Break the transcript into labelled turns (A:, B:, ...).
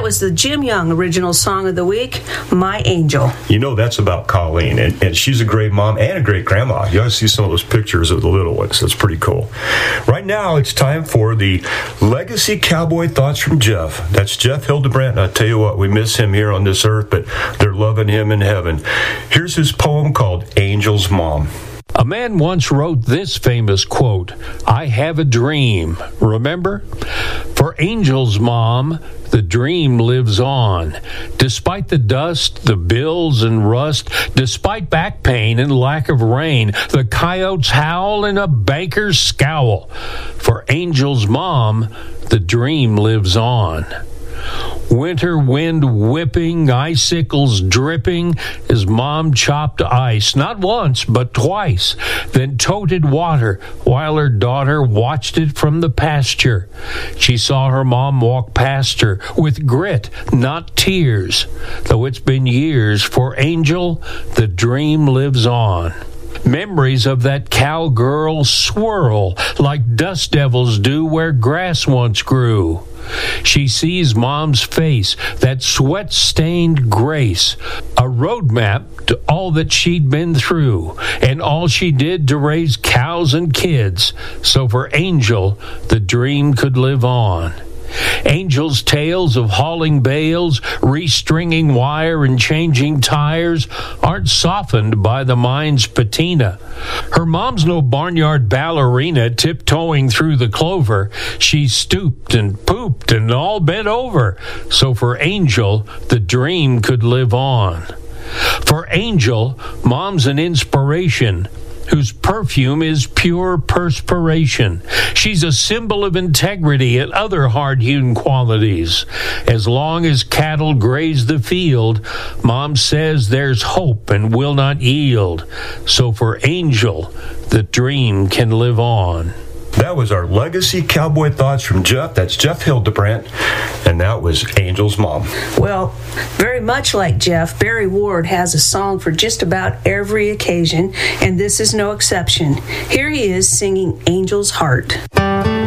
A: was the Jim Young original song of the week, My Angel.
B: You know that's about Colleen, and she's a great mom and a great grandma. You ought to see some of those pictures of the little ones. That's pretty cool. Right now, it's time for the Legacy Cowboy Thoughts from Jeff. That's Jeff Hildebrandt, and I tell you what, we miss him here on this earth, but they're loving him in heaven. Here's his poem called Angel's Mom.
C: A man once wrote this famous quote, "I have a dream." Remember? For Angel's mom, the dream lives on. Despite the dust, the bills and rust, despite back pain and lack of rain, the coyotes howl and a banker's scowl. For Angel's mom, the dream lives on. Winter wind whipping, icicles dripping, as mom chopped ice, not once, but twice, then toted water while her daughter watched it from the pasture. She saw her mom walk past her with grit, not tears. Though it's been years, for Angel, the dream lives on. Memories of that cowgirl swirl like dust devils do where grass once grew. She sees mom's face, that sweat-stained grace, a roadmap to all that she'd been through and all she did to raise cows and kids. So for Angel, the dream could live on. Angel's tales of hauling bales, restringing wire, and changing tires aren't softened by the mind's patina. Her mom's no barnyard ballerina tiptoeing through the clover. She stooped and pooped and all bent over. So for Angel, the dream could live on. For Angel, mom's an inspiration whose perfume is pure perspiration. She's a symbol of integrity and other hard-hewn qualities. As long as cattle graze the field, Mom says there's hope and will not yield. So for Angel, the dream can live on.
B: That was our Legacy Cowboy Thoughts from Jeff. That's Jeff Hildebrandt. And that was Angel's mom.
A: Well, very much like Jeff, Barry Ward has a song for just about every occasion, and this is no exception. Here he is singing Angel's Heart.